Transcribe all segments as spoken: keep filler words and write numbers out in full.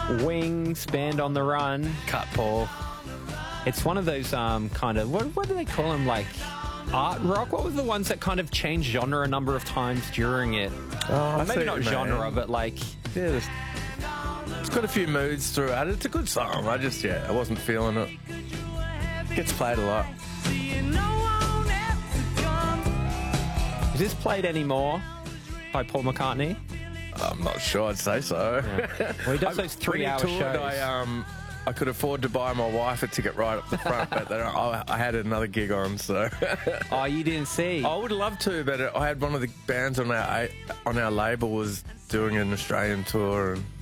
Wings, Band on the Run. Cut, Paul. It's one of those um, kind of, what, what do they call them, like art rock? What were the ones that kind of changed genre a number of times during it? Oh, Well, maybe not genre, but like... Yeah, there's, it's got a few moods throughout it. It's a good song. I just, yeah, I wasn't feeling it. Gets played a lot. Is this played anymore by Paul McCartney? I'm not sure. I'd say so. Yeah. Well, he does those three-hour When he toured, shows. I, um, I could afford to buy my wife a ticket right up the front, but then I, I had another gig on, so... Oh, you didn't see? I would love to, but I had one of the bands on our on our label was doing an Australian tour and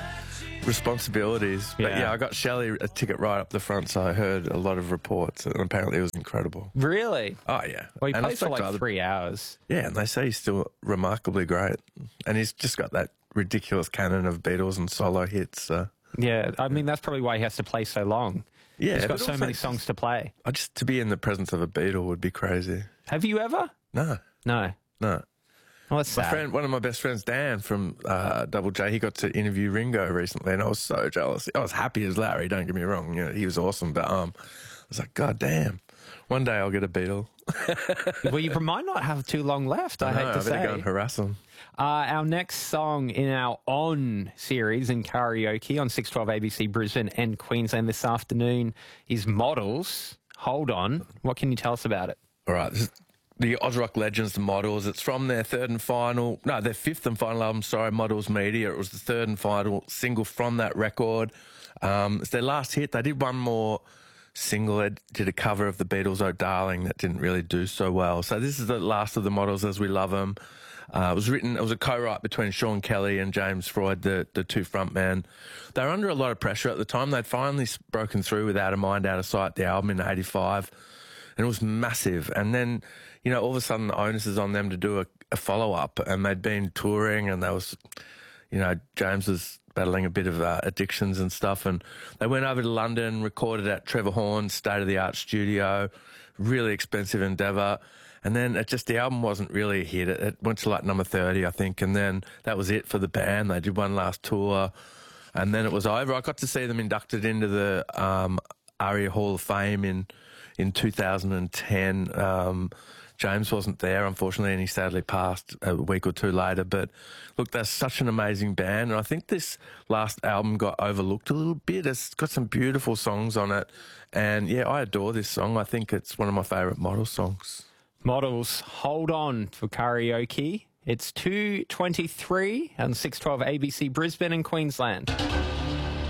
responsibilities. But Yeah. yeah, I got Shelley a ticket right up the front, so I heard a lot of reports, and apparently it was incredible. Really? Oh, yeah. Well, he And I plays for spoke like to other- three hours. Yeah, and they say he's still remarkably great. And he's just got that ridiculous canon of Beatles and solo hits. So. Yeah, I mean, that's probably why he has to play so long. Yeah, He's got but so also many songs to play. I just to be in the presence of a Beatle would be crazy. Have you ever? No, No. no. Well, that's My sad. friend, one of my best friends, Dan from uh, Double J, he got to interview Ringo recently, and I was so jealous. I was happy as Larry. Don't get me wrong, you know, he was awesome, but um, I was like, God damn, one day I'll get a Beatle. Well, you might not have too long left, I, I hate know, to I better say. go and harass him. Uh, our next song in our On series in karaoke on six twelve A B C Brisbane and Queensland this afternoon is Models. Hold on. What can you tell us about it? All right, this is the Oz Rock Legends, the Models. It's from their third and final, no, their fifth and final album, sorry, Models Media. It was the third and final single from that record. Um, it's their last hit. They did one more single. They did a cover of the Beatles' Oh Darling that didn't really do so well. So this is the last of the Models as we love them. Uh, it was written, it was a co-write between Sean Kelly and James Freud, the, the two frontmen. They were under a lot of pressure at the time. They'd finally broken through with Out of Mind, Out of Sight, the album in eighty-five. And it was massive. And then, you know, all of a sudden the onus is on them to do a, a follow-up. And they'd been touring and they was, you know, James was battling a bit of uh, addictions and stuff. And they went over to London, recorded at Trevor Horn's state-of-the-art studio, really expensive endeavour. And then it just, the album wasn't really a hit. It, it went to like number thirty, I think. And then that was it for the band. They did one last tour and then it was over. I got to see them inducted into the um, ARIA Hall of Fame in, in two thousand ten. Um, James wasn't there, unfortunately, and he sadly passed a week or two later. But look, that's such an amazing band. And I think this last album got overlooked a little bit. It's got some beautiful songs on it. And yeah, I adore this song. I think it's one of my favourite Model songs. Models, Hold On for karaoke. It's two twenty-three on six twelve A B C Brisbane and Queensland.